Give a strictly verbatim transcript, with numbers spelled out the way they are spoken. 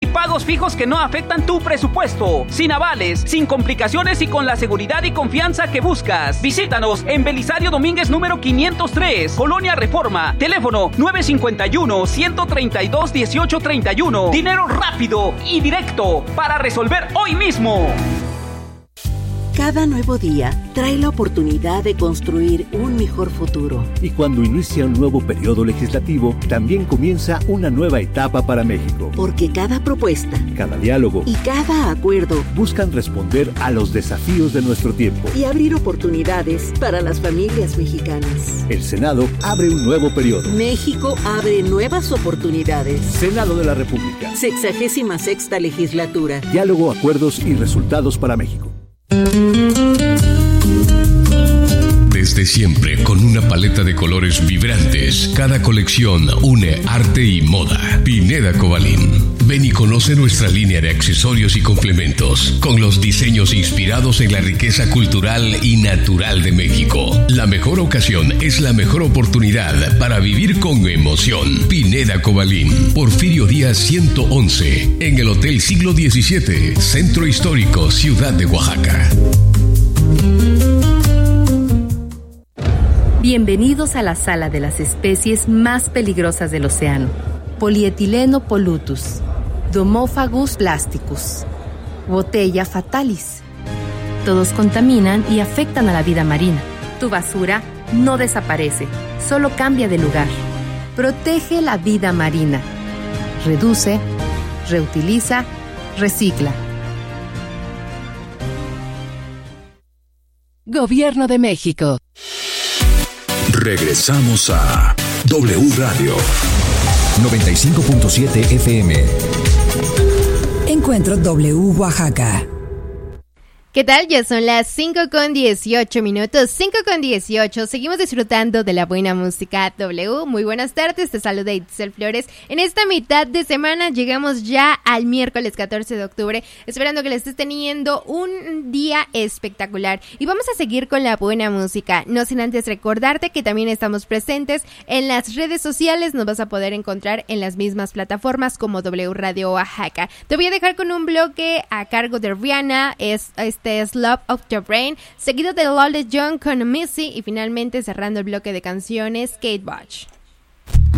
pagos fijos que no afectan tu presupuesto, sin avales, sin complicaciones y con la seguridad y confianza que buscas. Visítanos en Belisario Domínguez número quinientos tres, Colonia Reforma. Teléfono nueve cinco uno, uno tres dos, uno ocho tres uno. Dinero rápido y directo para resolver hoy mismo. Cada nuevo día trae la oportunidad de construir un mejor futuro. Y cuando inicia un nuevo periodo legislativo, también comienza una nueva etapa para México. Porque cada propuesta, cada diálogo y cada acuerdo buscan responder a los desafíos de nuestro tiempo y abrir oportunidades para las familias mexicanas. El Senado abre un nuevo periodo. México abre nuevas oportunidades. Senado de la República. Sexagésima sexta legislatura. Diálogo, acuerdos y resultados para México. Desde siempre, con una paleta de colores vibrantes, cada colección une arte y moda. Pineda Cobalín. Ven y conoce nuestra línea de accesorios y complementos, con los diseños inspirados en la riqueza cultural y natural de México. La mejor ocasión es la mejor oportunidad para vivir con emoción. Pineda Cobalín. Porfirio Díaz ciento once, en el Hotel Siglo diecisiete, Centro Histórico, Ciudad de Oaxaca. Bienvenidos a la sala de las especies más peligrosas del océano. Polietileno polutus, Domophagus plasticus, Botella fatalis. Todos contaminan y afectan a la vida marina. Tu basura no desaparece, solo cambia de lugar. Protege la vida marina. Reduce, reutiliza, recicla. Gobierno de México. Regresamos a W Radio noventa y cinco punto siete F M. Encuentro W Oaxaca. ¿Qué tal? Ya son las cinco con dieciocho minutos, cinco con dieciocho. Seguimos disfrutando de la buena música W. Muy buenas tardes, te saluda Itzel Flores. En esta mitad de semana llegamos ya al miércoles catorce de octubre, esperando que le estés teniendo un día espectacular. Y vamos a seguir con la buena música, no sin antes recordarte que también estamos presentes en las redes sociales. Nos vas a poder encontrar en las mismas plataformas como W Radio Oaxaca. Te voy a dejar con un bloque a cargo de Rihanna, es... es Este es Love of Your Brain, seguido de Lawless Young con Missy y finalmente cerrando el bloque de canciones Kate Bush.